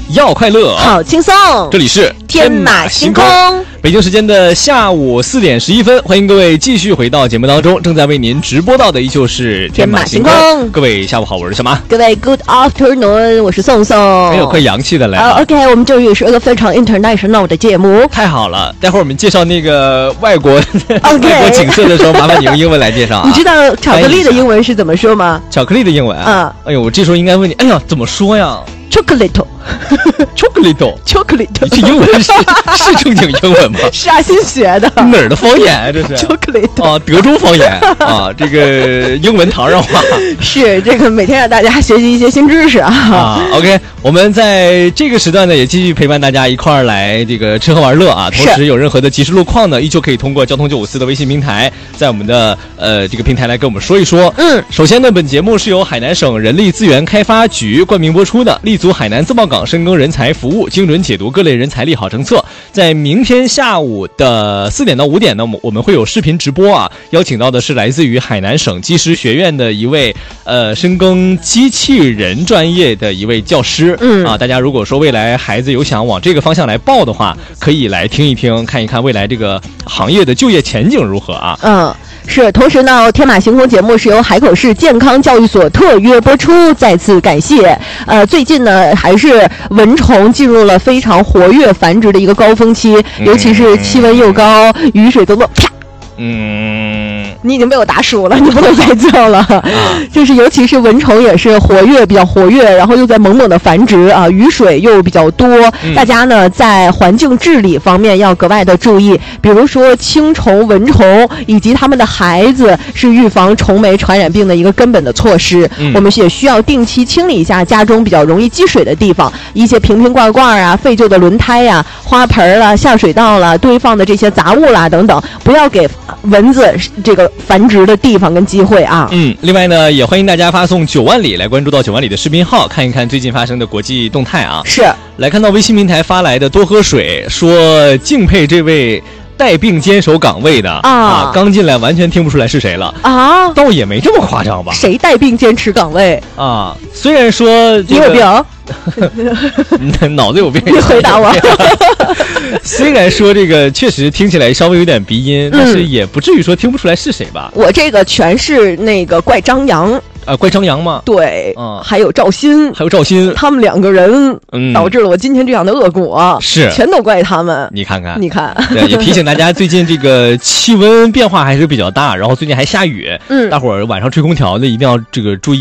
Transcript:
要快乐， 好轻松。 这里是天马行空。 北京时间的下午4点11分，欢迎各位继续回到节目当中。正在为您直播到的依旧是天马行空。各位下午好，我是小马。 各位 Good afternoon， 我是宋宋。 很有快洋气的来。 OK， 我们这也是一个非常 international 的节目。 太好了，待会儿我们介绍那个外国外国景色的时候，麻烦你用英文来介绍啊。 你知道巧克力的英文是怎么说吗？ 巧克力的英文啊？哎呦，我这时候应该问你，哎呀，怎么说呀 ？Chocolate， 你这英文是正经英文吗？ 是啊，新学的。 哪儿的方言啊？这是 Chocolate 啊，德州方言啊，这个英文唐人话。 是这个每天让大家学习一些新知识啊。 OK， 我们在这个时段呢，也继续陪伴大家一块儿来这个吃喝玩乐啊。同时有任何的即时路况呢，依旧可以通过交通954的微信平台，在我们的这个平台来跟我们说一说。首先呢，本节目是由海南省人力资源开发局冠名播出的，立足海南自贸港深耕人才服务，精准解读各类人才利好政策。在明天下午的4点到5点呢，我们会有视频直播啊，邀请到的是来自于海南省技师学院的一位深耕机器人专业的一位教师。大家如果说未来孩子有想往这个方向来报的话，可以来听一听，看一看未来这个行业的就业前景如何啊。 是，同时呢，天马行空节目是由海口市健康教育所特约播出，再次感谢。最近呢，还是蚊虫进入了非常活跃繁殖的一个高峰期，尤其是气温又高，雨水都啪。你已经被我打输了，你不能再叫了。就是尤其是蚊虫也是比较活跃，然后又在猛猛的繁殖啊，雨水又比较多。大家呢在环境治理方面要格外的注意，比如说青虫、蚊虫以及他们的孩子是预防虫媒传染病的一个根本的措施。我们也需要定期清理一下家中比较容易积水的地方，一些瓶瓶罐罐啊、废旧的轮胎啊、花盆啦、下水道啦、堆放的这些杂物啦等等，不要给蚊子这个繁殖的地方跟机会啊。 另外呢，也欢迎大家发送9万里来关注到9万里的视频号，看一看最近发生的国际动态啊。 是， 来看到微信平台发来的多喝水，说敬佩这位带病坚守岗位的啊，刚进来完全听不出来是谁了啊，倒也没这么夸张吧？ 谁带病坚持岗位啊？虽然说你有病。 脑子有病， 你回答我。 虽然说这个确实听起来稍微有点鼻音，但是也不至于说听不出来是谁吧。 我这个全是那个怪张扬。 怪张扬吗？ 对，还有赵鑫，他们2个人导致了我今天这样的恶果， 是全都怪他们。 你看看， 对， 也提醒大家，最近这个气温变化还是比较大，然后最近还下雨，大伙儿晚上吹空调的一定要这个注意。